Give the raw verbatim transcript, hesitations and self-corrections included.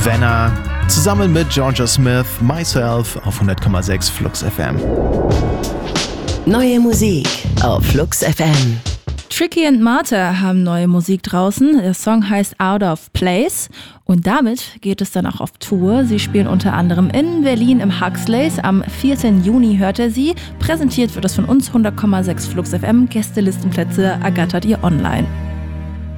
Savannah, zusammen mit Georgia Smith, Myself auf hundert Komma sechs Flux F M. Neue Musik auf Flux F M. Tricky and Martha haben neue Musik draußen. Der Song heißt Out of Place und damit geht es dann auch auf Tour. Sie spielen unter anderem in Berlin im Huxleys. Am vierten Juni hört er sie. Präsentiert wird es von uns hundert Komma sechs Flux F M. Gästelistenplätze ergattert ihr online.